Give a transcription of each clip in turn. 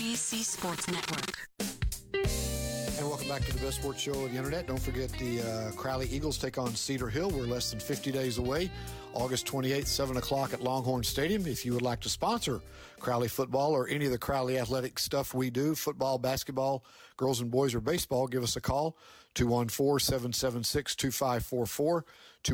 WGC Sports Network. And welcome back to the best sports show on the internet. Don't forget the Crowley Eagles take on Cedar Hill. We're less than 50 days away. August 28th, 7 o'clock at Longhorn Stadium. If you would like to sponsor Crowley football or any of the Crowley athletic stuff we do, football, basketball, girls and boys, or baseball, give us a call, 214-776-2544,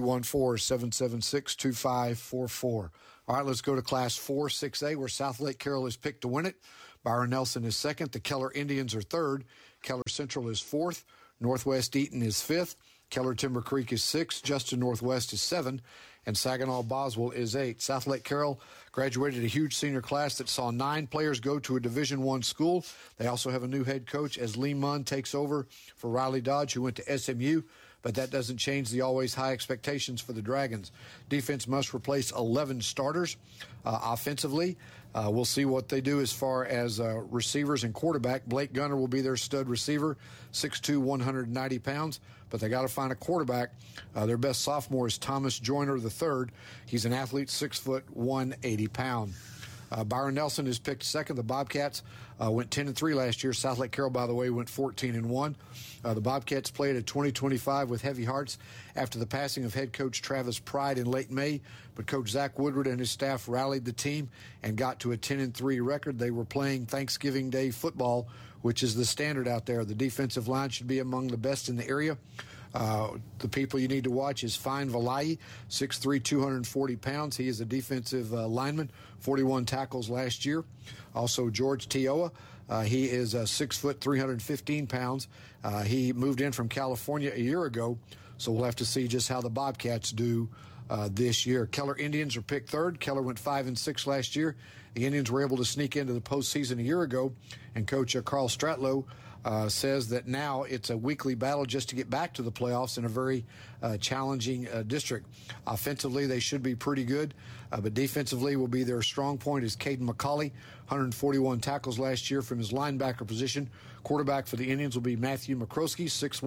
214-776-2544. All right, let's go to Class 4, 6A, where South Lake Carroll is picked to win it. Byron Nelson is second. The Keller Indians are third. Keller Central is fourth. Northwest Eaton is fifth. Keller Timber Creek is sixth. Justin Northwest is seven. And Saginaw Boswell is eight. South Lake Carroll graduated a huge senior class that saw 9 players go to a Division I school. They also have a new head coach as Lee Munn takes over for Riley Dodge, who went to SMU. But that doesn't change the always high expectations for the Dragons. Defense must replace 11 starters offensively. We'll see what they do as far as receivers and quarterback. Blake Gunner will be their stud receiver, 6'2", 190 pounds. But they got to find a quarterback. Their best sophomore is Thomas Joyner III. He's an athlete, 6 foot, 180 pound. Byron Nelson is picked second. The Bobcats went 10-3 last year. South Lake Carroll, by the way, went 14-1. The Bobcats played at 2025 with heavy hearts after the passing of head coach Travis Pride in late May. But Coach Zach Woodward and his staff rallied the team and got to a 10-3 record. They were playing Thanksgiving Day football, which is the standard out there. The defensive line should be among the best in the area. The people you need to watch is Fine Valai, 6'3", 240 pounds. He is a defensive lineman, 41 tackles last year. Also, George Tioa, he is 6 foot, 315 pounds. He moved in from California a year ago, so we'll have to see just how the Bobcats do this year. Keller Indians are picked third. Keller went 5-6 last year. The Indians were able to sneak into the postseason a year ago, and Coach Carl Stratlow says that now it's a weekly battle just to get back to the playoffs in a very challenging district. Offensively, they should be pretty good, but defensively will be their strong point is Caden McCauley, 141 tackles last year from his linebacker position. Quarterback for the Indians will be Matthew McCroskey, 6'1",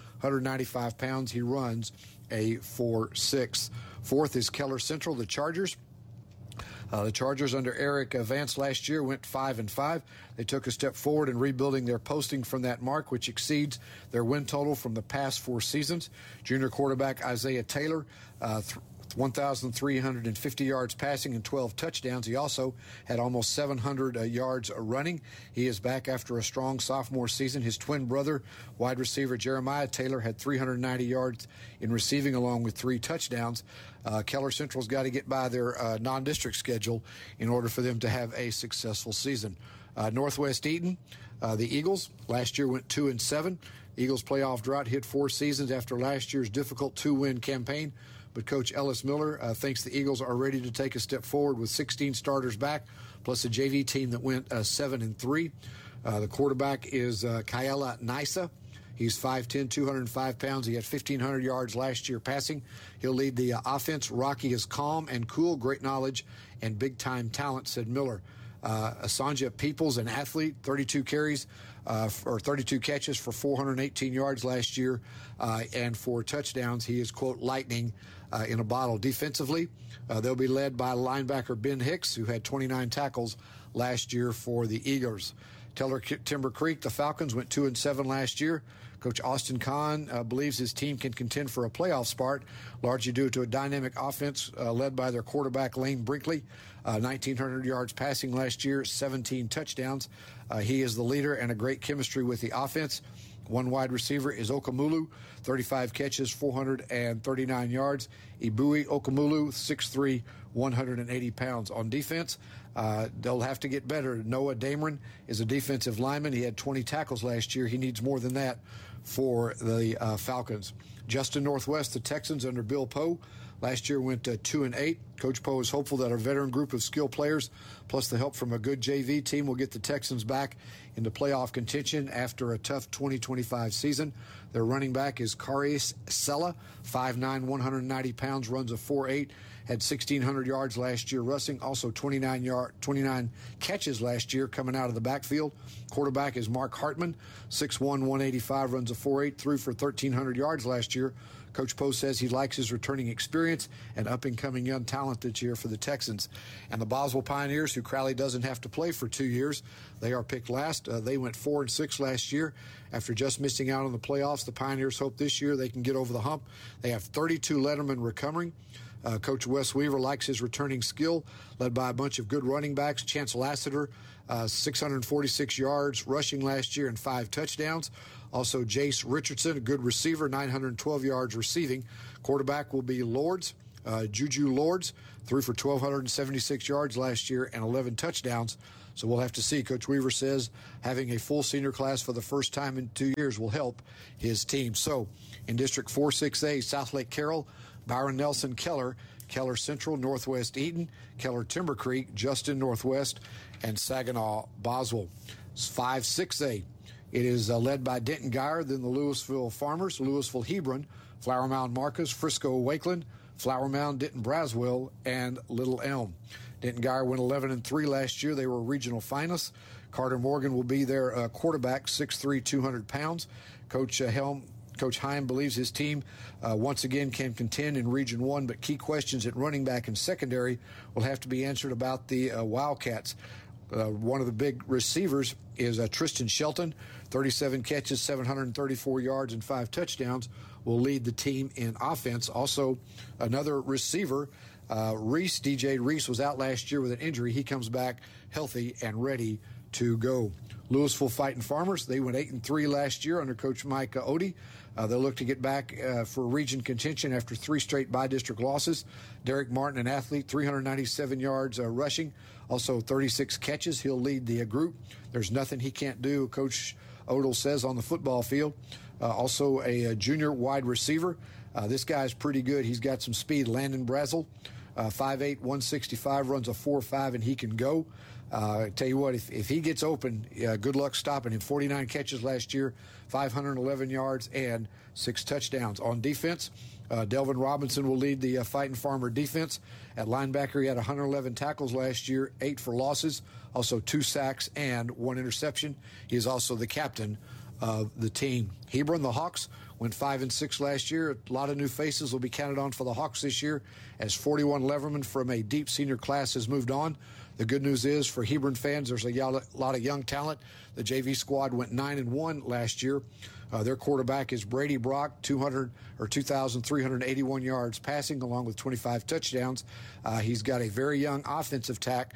195 pounds. He runs a 4.6. Fourth is Keller Central, the Chargers. The Chargers under Eric Vance last year went 5-5. They took a step forward in rebuilding their posting from that mark, which exceeds their win total from the past 4 seasons. Junior quarterback Isaiah Taylor, 1,350 yards passing and 12 touchdowns. He also had almost 700 yards running. He is back after a strong sophomore season. His twin brother, wide receiver Jeremiah Taylor, had 390 yards in receiving along with 3 touchdowns. Keller Central's got to get by their non-district schedule in order for them to have a successful season. Northwest Eaton, the Eagles, last year went 2-7. Eagles playoff drought hit 4 seasons after last year's difficult 2-win campaign. But Coach Ellis Miller thinks the Eagles are ready to take a step forward with 16 starters back, plus a JV team that went 7-3. The quarterback is Kyela Nisa. He's 5'10", 205 pounds. He had 1,500 yards last year passing. He'll lead the offense. Rocky is calm and cool, great knowledge, and big-time talent, said Miller. Asanja Peoples, an athlete, 32 carries or 32 catches for 418 yards last year and 4 touchdowns. He is, quote, lightning in a bottle. Defensively, they'll be led by linebacker Ben Hicks, who had 29 tackles last year for the Eagles. Timber Creek, the Falcons, went 2-7 last year. Coach Austin Kahn believes his team can contend for a playoff spot, largely due to a dynamic offense led by their quarterback, Lane Brinkley. 1,900 yards passing last year, 17 touchdowns. He is the leader and a great chemistry with the offense. One wide receiver is Okamulu, 35 catches, 439 yards. Ibui Okamulu, 6'3", 180 pounds. On defense, they'll have to get better. Noah Dameron is a defensive lineman. He had 20 tackles last year. He needs more than that for the Falcons. Justin Northwest, the Texans under Bill Poe, last year went 2-8. Coach Poe is hopeful that our veteran group of skilled players, plus the help from a good JV team, will get the Texans back into playoff contention after a tough 2025 season. Their running back is Karius Sella, 5'9", 190 pounds, runs a 4.8, had 1,600 yards last year rushing, also 29 catches last year coming out of the backfield. Quarterback is Mark Hartman, 6'1", 185, runs a 4.8, threw for 1,300 yards last year. Coach Poe says he likes his returning experience and up-and-coming young talent this year for the Texans. And the Boswell Pioneers, who Crowley doesn't have to play for 2 years, they are picked last. They went 4-6 last year. After just missing out on the playoffs, the Pioneers hope this year they can get over the hump. They have 32 Letterman recovering. Coach Wes Weaver likes his returning skill, led by a bunch of good running backs. Chance Lassiter, 646 yards rushing last year and 5 touchdowns. Also, Jace Richardson, a good receiver, 912 yards receiving. Quarterback will be Lords. Juju Lords threw for 1,276 yards last year and 11 touchdowns. So we'll have to see. Coach Weaver says having a full senior class for the first time in 2 years will help his team. So in District 4-6A, South Lake Carroll, Byron Nelson Keller, Keller Central, Northwest Eaton, Keller Timber Creek, Justin Northwest, and Saginaw Boswell. 5-6A. It is led by Denton Geyer, then the Louisville Farmers, Louisville Hebron, Flower Mound Marcus, Frisco Wakeland, Flower Mound Denton Braswell, and Little Elm. Denton Geyer went 11-3 last year. They were regional finalists. Carter Morgan will be their quarterback, 6'3", 200 pounds. Coach Heim believes his team once again can contend in Region 1, but key questions at running back and secondary will have to be answered about the Wildcats. One of the big receivers is Tristan Shelton, 37 catches, 734 yards, and 5 touchdowns, will lead the team in offense. Also, another receiver, Reese, DJ Reese, was out last year with an injury. He comes back healthy and ready to go. Louisville Fighting Farmers, they went 8-3 last year under Coach Mike Odie. They'll look to get back for region contention after 3 straight by-district losses. Derek Martin, an athlete, 397 yards rushing, also 36 catches. He'll lead the group. There's nothing he can't do, Coach Odell says, on the football field. Also a junior wide receiver. This guy's pretty good. He's got some speed. Landon Brazel, 5'8", 165, runs a 4.5, and he can go. Tell you what, if he gets open, good luck stopping him. 49 catches last year, 511 yards, and 6 touchdowns. On defense, Delvin Robinson will lead the Fighting Farmer defense. At linebacker, he had 111 tackles last year, 8 for losses, also 2 sacks and 1 interception. He is also the captain of the team. Hebron, the Hawks, went 5-6 last year. A lot of new faces will be counted on for the Hawks this year as 41 Leverman from a deep senior class has moved on. The good news is for Hebron fans, there's a lot of young talent. The JV squad went 9-1 last year. Their quarterback is Brady Brock, 2,381 yards passing, along with 25 touchdowns. He's got a very young offensive attack,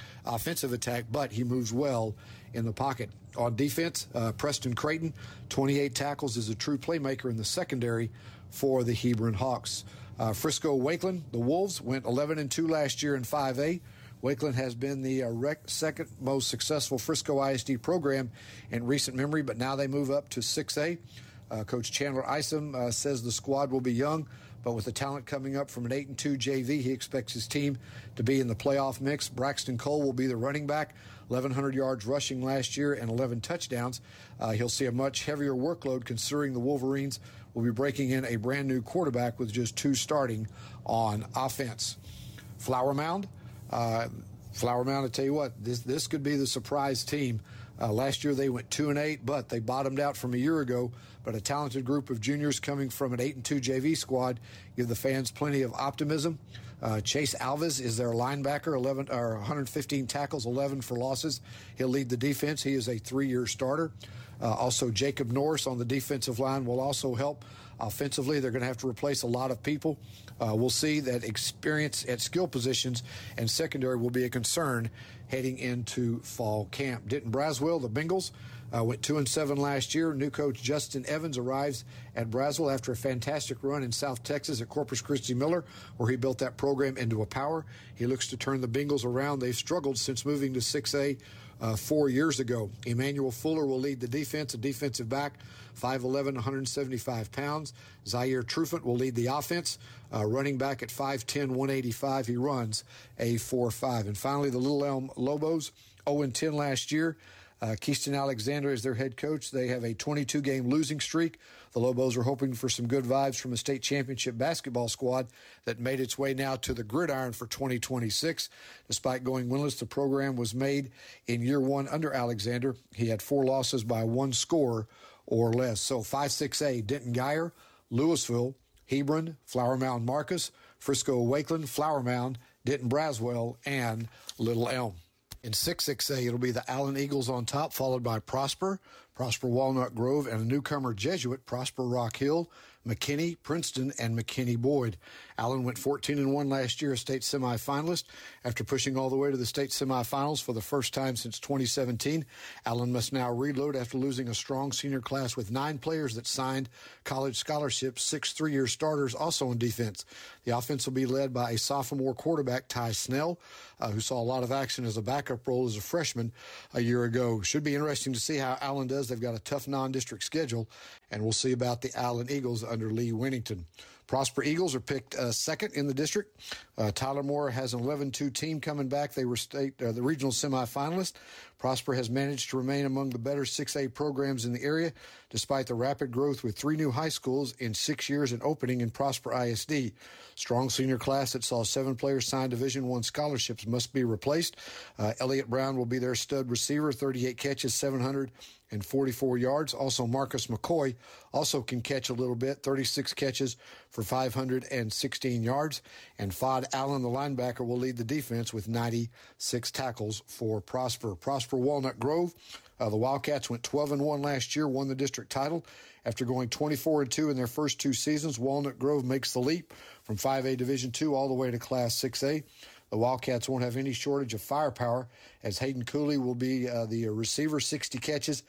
but he moves well in the pocket. On defense, Preston Creighton, 28 tackles, is a true playmaker in the secondary for the Hebron Hawks. Frisco Wakeland, the Wolves, went 11-2 last year in 5A. Wakeland has been the second most successful Frisco ISD program in recent memory, but now they move up to 6A. Coach Chandler Isom says the squad will be young, but with the talent coming up from an 8-2 JV, he expects his team to be in the playoff mix. Braxton Cole will be the running back, 1,100 yards rushing last year and 11 touchdowns. He'll see a much heavier workload considering the Wolverines will be breaking in a brand new quarterback with just 2 starting on offense. Flower Mound, I tell you what, this could be the surprise team. Last year they went 2-8, but they bottomed out from a year ago. But a talented group of juniors coming from an 8-2 JV squad give the fans plenty of optimism. Chase Alves is their linebacker, 115 tackles, 11 for losses. He'll lead the defense. He is a 3-year starter. Also, Jacob Norris on the defensive line will also help. Offensively, they're going to have to replace a lot of people. We'll see that experience at skill positions and secondary will be a concern heading into fall camp. Denton Braswell, the Bengals, went 2-7 last year. New coach Justin Evans arrives at Braswell after a fantastic run in South Texas at Corpus Christi Miller, where he built that program into a power. He looks to turn the Bengals around. They've struggled since moving to 6A 4 years ago. Emmanuel Fuller will lead the defense, a defensive back, 5'11", 175 pounds. Zaire Trufant will lead the offense, running back at 5'10", 185. He runs a 4.5. And finally, the Little Elm Lobos, 0-10 last year. Keyston Alexander is their head coach. They have a 22-game losing streak. The Lobos are hoping for some good vibes from a state championship basketball squad that made its way now to the gridiron for 2026. Despite going winless, the program was made in year 1 under Alexander. He had 4 losses by 1 score or less. So 5-6A, Denton Geyer, Louisville, Hebron, Flower Mound Marcus, Frisco Wakeland, Flower Mound, Denton Braswell, and Little Elm. In 6-6A, it'll be the Allen Eagles on top, followed by Prosper Walnut Grove, and a newcomer Jesuit, Prosper Rock Hill, McKinney, Princeton, and McKinney Boyd. Allen went 14-1 last year, a state semifinalist. After pushing all the way to the state semifinals for the first time since 2017, Allen must now reload after losing a strong senior class with 9 players that signed college scholarships, 6 three-year starters also on defense. The offense will be led by a sophomore quarterback, Ty Snell, who saw a lot of action as a backup role as a freshman a year ago. Should be interesting to see how Allen does. They've got a tough non-district schedule, and we'll see about the Allen Eagles under Lee Winnington. Prosper Eagles are picked second in the district. Tyler Moore has an 11-2 team coming back. They were the regional semifinalists. Prosper has managed to remain among the better 6A programs in the area, despite the rapid growth with 3 new high schools in 6 years and opening in Prosper ISD. Strong senior class that saw 7 players sign Division I scholarships must be replaced. Elliott Brown will be their stud receiver, 38 catches, 744 yards. Also, Marcus McCoy also can catch a little bit, 36 catches for 516 yards. And Fod Allen, the linebacker, will lead the defense with 96 tackles for Prosper. Prosper Walnut Grove, the Wildcats went 12-1 last year, won the district title. After going 24-2 in their first 2 seasons, Walnut Grove makes the leap from 5A Division II all the way to Class 6A. The Wildcats won't have any shortage of firepower, as Hayden Cooley will be the receiver, 60 catches,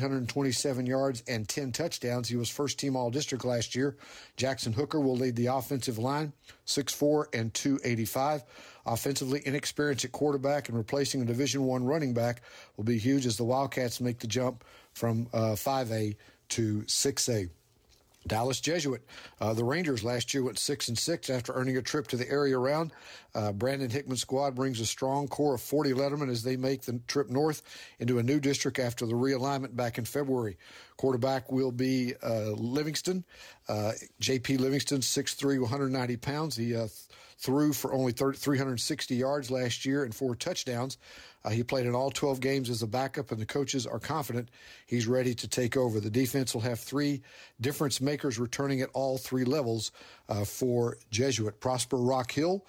827 yards, and 10 touchdowns. He was first-team All-District last year. Jackson Hooker will lead the offensive line, 6'4" and 285. Offensively inexperienced at quarterback and replacing a Division I running back will be huge as the Wildcats make the jump from 5A to 6A. Dallas Jesuit. The Rangers last year went 6-6 after earning a trip to the area round. Brandon Hickman's squad brings a strong core of 40 lettermen as they make the trip north into a new district after the realignment back in February. Quarterback will be Livingston. J.P. Livingston, 6'3", 190 pounds. He threw for only 360 yards last year and 4 touchdowns. He played in all 12 games as a backup, and the coaches are confident he's ready to take over. The defense will have 3 difference makers returning at all 3 levels for Jesuit. Prosper Rock Hill.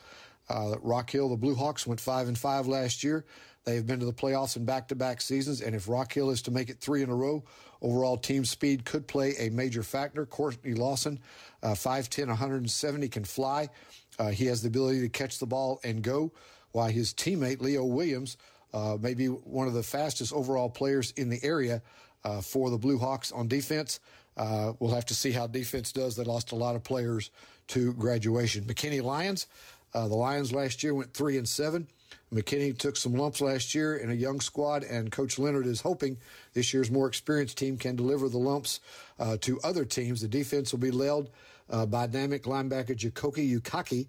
Rock Hill, the Blue Hawks, went 5-5 last year. They have been to the playoffs in back-to-back seasons, and if Rock Hill is to make it 3 in a row, overall team speed could play a major factor. Courtney Lawson, 5'10", 170, can fly. He has the ability to catch the ball and go, while his teammate, Leo Williams, may be one of the fastest overall players in the area for the Blue Hawks on defense. We'll have to see how defense does. They lost a lot of players to graduation. McKinney Lions. The Lions last year went 3-7. McKinney took some lumps last year in a young squad, and Coach Leonard is hoping this year's more experienced team can deliver the lumps to other teams. The defense will be led by dynamic linebacker Jakoki Yukaki,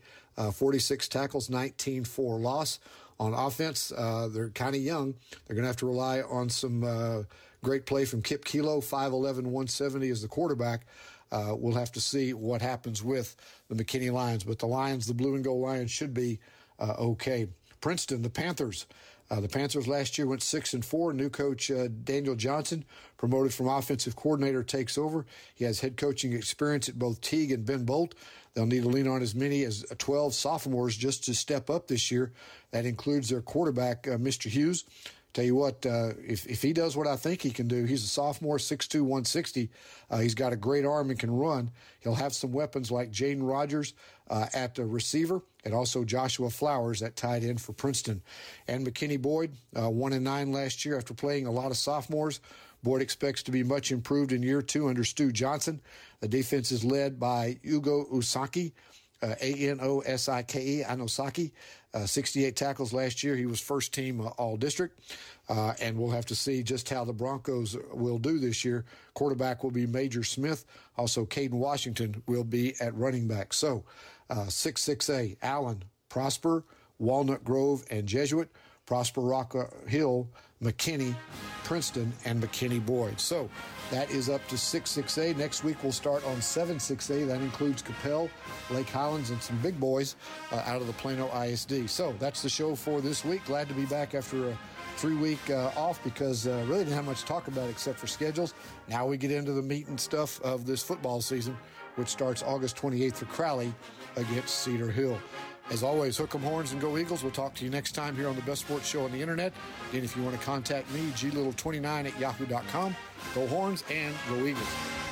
46 tackles, 19 for loss. On offense, they're kind of young. They're going to have to rely on some great play from Kip Kilo, 5'11", 170 as the quarterback. We'll have to see what happens with the McKinney Lions. But the Lions, the blue and gold Lions, should be okay. Princeton, the Panthers. The Panthers last year went 6-4. New coach Daniel Johnson, promoted from offensive coordinator, takes over. He has head coaching experience at both Teague and Ben Bolt. They'll need to lean on as many as 12 sophomores just to step up this year. That includes their quarterback, Mr. Hughes. Tell you what, if he does what I think he can do, he's a sophomore, 6'2", 160. He's got a great arm and can run. He'll have some weapons like Jaden Rogers at the receiver, and also Joshua Flowers at tight end for Princeton. And McKinney Boyd, 1-9 last year after playing a lot of sophomores. Boyd expects to be much improved in year 2 under Stu Johnson. The defense is led by Ugo Usaki, Anosike, Anosaki, 68 tackles last year. He was first team All-District, and we'll have to see just how the Broncos will do this year. Quarterback will be Major Smith. Also, Caden Washington will be at running back. So, 6-6A, Allen, Prosper, Walnut Grove, and Jesuit. Prosper Rock Hill, McKinney, Princeton, and McKinney Boyd. So that is up to 6-6A. Next week we'll start on 7-6A. That includes Capel, Lake Highlands, and some big boys out of the Plano ISD. So that's the show for this week. Glad to be back after a 3-week off because really didn't have much to talk about except for schedules. Now we get into the meat and stuff of this football season. which starts August 28th for Crowley against Cedar Hill. As always, hook 'em horns and go Eagles. We'll talk to you next time here on the best sports show on the internet. Again, if you want to contact me, glittle29@yahoo.com. Go Horns and go Eagles.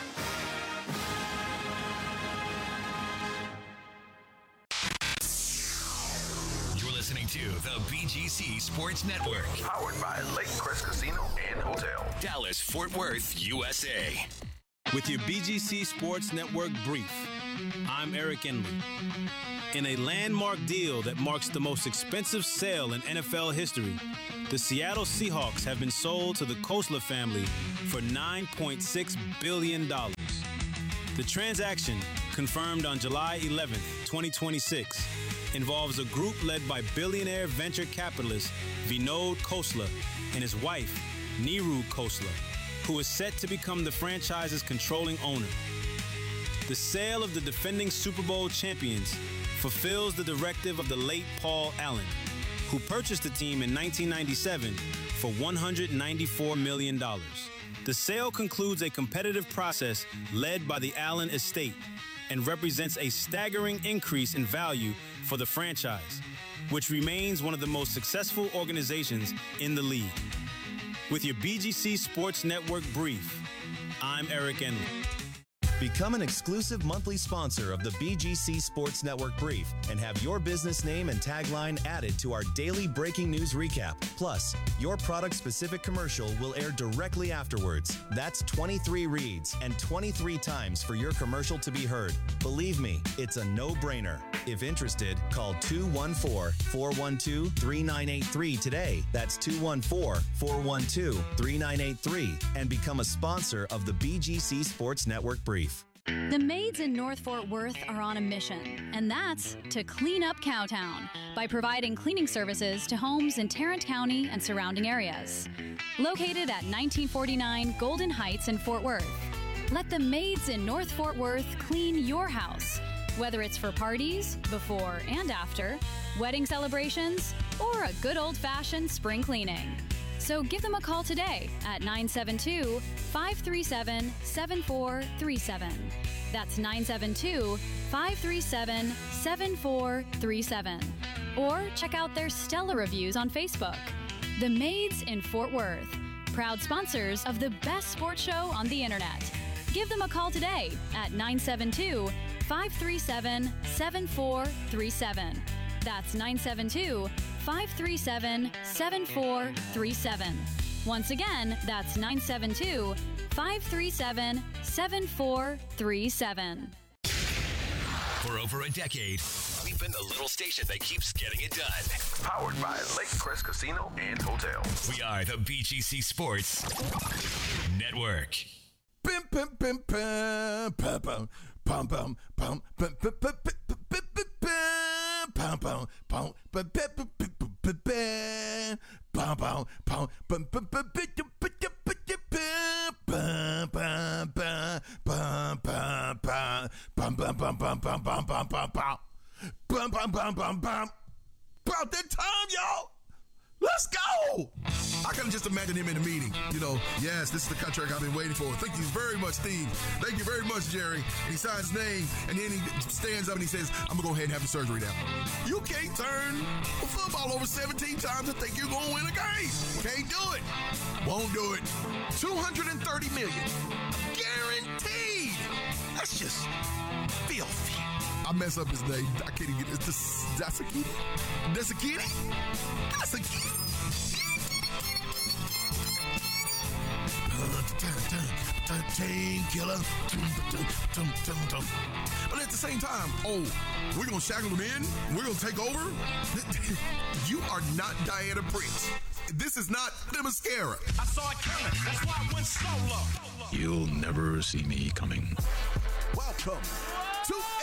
You're listening to the BGC Sports Network. Powered by Lake Crest Casino and Hotel. Dallas, Fort Worth, USA. With your BGC Sports Network brief, I'm Eric Enley. In a landmark deal that marks the most expensive sale in NFL history, the Seattle Seahawks have been sold to the Kosler family for $9.6 billion. The transaction, confirmed on July 11, 2026, involves a group led by billionaire venture capitalist Vinod Khosla and his wife, Neeru Khosla, who is set to become the franchise's controlling owner. The sale of the defending Super Bowl champions fulfills the directive of the late Paul Allen, who purchased the team in 1997 for $194 million. The sale concludes a competitive process led by the Allen estate and represents a staggering increase in value for the franchise, which remains one of the most successful organizations in the league. With your BGC Sports Network brief, I'm Eric Enley. Become an exclusive monthly sponsor of the BGC Sports Network Brief and have your business name and tagline added to our daily breaking news recap. Plus, your product-specific commercial will air directly afterwards. That's 23 reads and 23 times for your commercial to be heard. Believe me, it's a no-brainer. If interested, call 214-412-3983 today. That's 214-412-3983 and become a sponsor of the BGC Sports Network Brief. The maids in North Fort Worth are on a mission, and that's to clean up Cowtown by providing cleaning services to homes in Tarrant County and surrounding areas. Located at 1949 Golden Heights in Fort Worth, let the maids in North Fort Worth clean your house, whether it's for parties, before and after, wedding celebrations, or a good old-fashioned spring cleaning. So give them a call today at 972-537-7437. That's 972-537-7437. Or check out their stellar reviews on Facebook. The Maids in Fort Worth, proud sponsors of the best sports show on the internet. Give them a call today at 972-537-7437. That's 972-537-7437. Once again, that's 972-537-7437. For over a decade, we've been the little station that keeps getting it done. Powered by Lake Crest Casino and Hotel. We are the BGC Sports Network. Pim pim pim pim pam pam pam pam pam pam pam pam pam pam about that time, y'all. Let's go! I can just imagine him in a meeting. You know, yes, this is the contract I've been waiting for. Thank you very much, Steve. Thank you very much, Jerry. And he signs his name, and then he stands up and he says, I'm going to go ahead and have the surgery now. You can't turn a football over 17 times and think you're going to win a game. Can't do it. Won't do it. $230 million. Guaranteed. That's just filthy. I mess up his name. I can't even get it. It's Dasakiti? Dasakiti? Dasakiti? Chain killer. But at the same time, we're going to shackle him in? We're going to take over? You are not Diana Prince. This is not the mascara. I saw it coming. That's why I went solo. You'll never see me coming. Welcome to